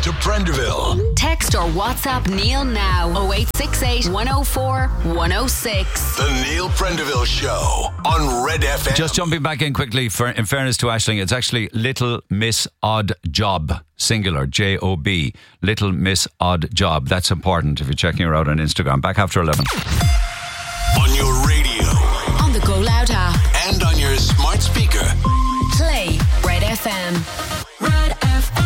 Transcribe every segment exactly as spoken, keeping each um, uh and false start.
to Prenderville. Text or WhatsApp Neil now. oh eight six eight, one oh four, one oh six. The Neil Prendeville Show on Red F M. Just jumping back in quickly, for, in fairness to Aisling, it's actually Little Miss Odd Job, singular, J O B. Little Miss Odd Job. That's important if you're checking her out on Instagram. Back after eleven. On your radio. On the Go Loud app. And on your smart speaker. Play Red F M. Red F M.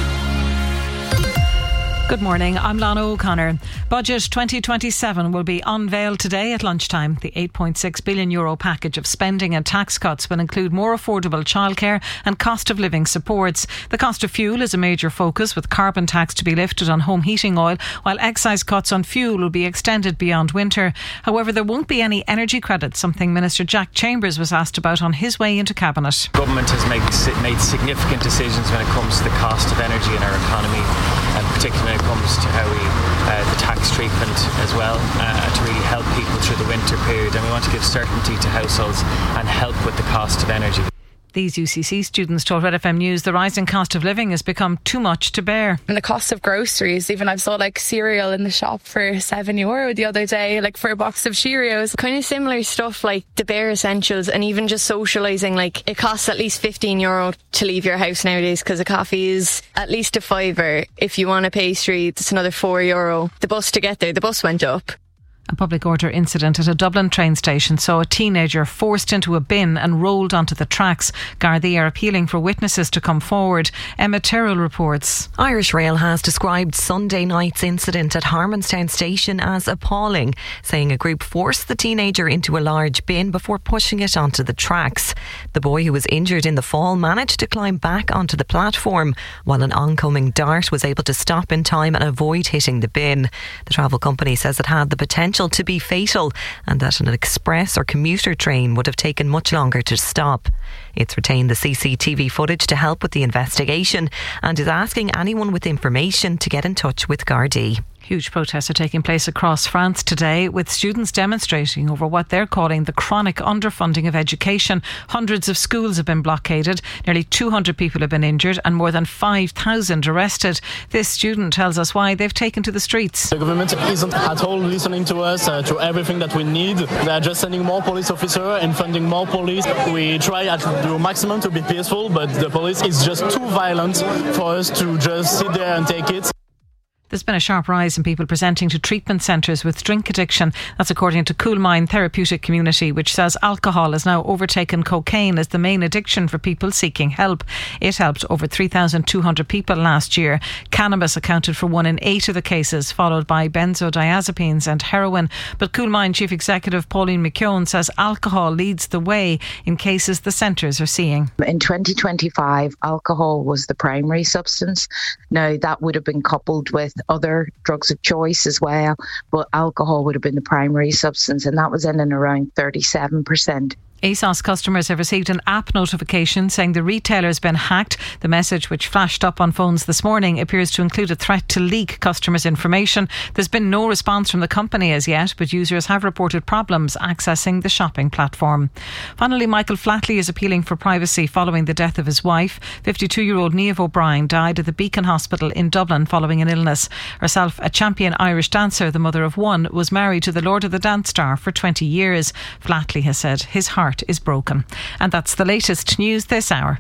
Good morning, I'm Lana O'Connor. Budget twenty twenty-seven will be unveiled today at lunchtime. The eight point six billion euro package of spending and tax cuts will include more affordable childcare and cost of living supports. The cost of fuel is a major focus, with carbon tax to be lifted on home heating oil, while excise cuts on fuel will be extended beyond winter. However, there won't be any energy credits, something Minister Jack Chambers was asked about on his way into Cabinet. Government has made, made significant decisions when it comes to the cost of energy in our economy, and particularly when it comes to how we, uh, the tax treatment as well, uh, to really help people through the winter period. And we want to give certainty to households and help with the cost of energy. These U C C students told Red F M News the rising cost of living has become too much to bear. And the cost of groceries, even I've saw like cereal in the shop for seven euro the other day, like for a box of Cheerios. Kind of similar stuff like the bare essentials, and even just socialising. Like it costs at least fifteen euro to leave your house nowadays, because a coffee is at least a fiver. If you want a pastry, it's another four euro. The bus to get there, the bus went up. A public order incident at a Dublin train station saw a teenager forced into a bin and rolled onto the tracks. Gardaí are appealing for witnesses to come forward. Emma Tyrrell reports. Irish Rail has described Sunday night's incident at Harmonstown station as appalling, saying a group forced the teenager into a large bin before pushing it onto the tracks. The boy, who was injured in the fall, managed to climb back onto the platform, while an oncoming dart was able to stop in time and avoid hitting the bin. The travel company says it had the potential to be fatal, and that an express or commuter train would have taken much longer to stop. It's retained the C C T V footage to help with the investigation, and is asking anyone with information to get in touch with Gardaí. Huge protests are taking place across France today, with students demonstrating over what they're calling the chronic underfunding of education. Hundreds of schools have been blockaded, nearly two hundred people have been injured, and more than five thousand arrested. This student tells us why they've taken to the streets. The government isn't at all listening to us, uh, to everything that we need. They're just sending more police officers and funding more police. We try at the maximum to be peaceful, but the police is just too violent for us to just sit there and take it. There's been a sharp rise in people presenting to treatment centres with drink addiction. That's according to Coolmine Therapeutic Community, which says alcohol has now overtaken cocaine as the main addiction for people seeking help. It helped over three thousand two hundred people last year. Cannabis accounted for one in eight of the cases, followed by benzodiazepines and heroin. But Coolmine Chief Executive Pauline McKeown says alcohol leads the way in cases the centres are seeing. In twenty twenty-five, alcohol was the primary substance. Now, that would have been coupled with other drugs of choice as well, but alcohol would have been the primary substance, and that was in and around thirty-seven percent. ASOS customers have received an app notification saying the retailer has been hacked. The message, which flashed up on phones this morning, appears to include a threat to leak customers' information. There's been no response from the company as yet, but users have reported problems accessing the shopping platform. Finally, Michael Flatley is appealing for privacy following the death of his wife. fifty-two-year-old Niamh O'Brien died at the Beacon Hospital in Dublin following an illness. Herself a champion Irish dancer, the mother of one, was married to the Lord of the Dance star for twenty years. Flatley has said his heart is broken. And that's the latest news this hour.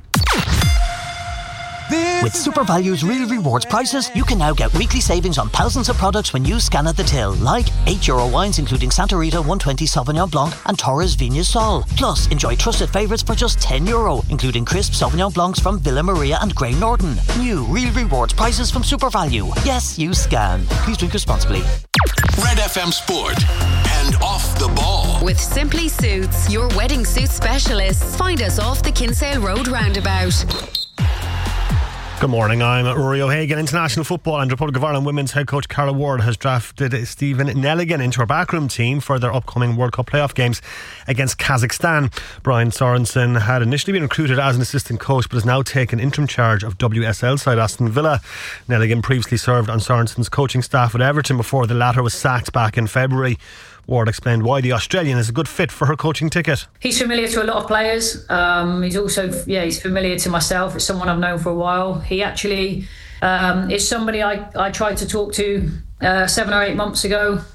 With SuperValue's real rewards prices, you can now get weekly savings on thousands of products when you scan at the till, like eight euro wines including Santa Rita one twenty Sauvignon Blanc and Torres Vignes Sol. Plus, enjoy trusted favourites for just ten euro, including crisp Sauvignon Blancs from Villa Maria and Grey Norton. New real rewards prices from SuperValue. Yes, you scan. Please drink responsibly. Red F M Sport and Off the Ball. With Simply Suits, your wedding suit specialists. Find us off the Kinsale Road roundabout. Good morning, I'm Rory O'Hagan. International football and Republic of Ireland women's head coach Carla Ward has drafted Stephen Nelligan into her backroom team for their upcoming World Cup playoff games against Kazakhstan. Brian Sorensen had initially been recruited as an assistant coach but has now taken interim charge of W S L side Aston Villa. Nelligan previously served on Sorensen's coaching staff at Everton before the latter was sacked back in February. Ward explained why the Australian is a good fit for her coaching ticket. He's familiar to a lot of players. Um, he's also, yeah, he's familiar to myself. It's someone I've known for a while. He actually Um, it's somebody I, I tried to talk to uh, seven or eight months ago.